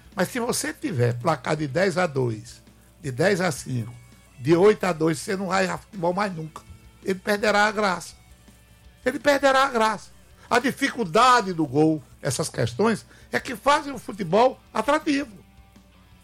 Mas se você tiver placar de 10-2, de 10-5, de 8-2, você não vai a futebol mais nunca. Ele perderá a graça. Ele perderá a graça. A dificuldade do gol, essas questões, é que fazem o futebol atrativo.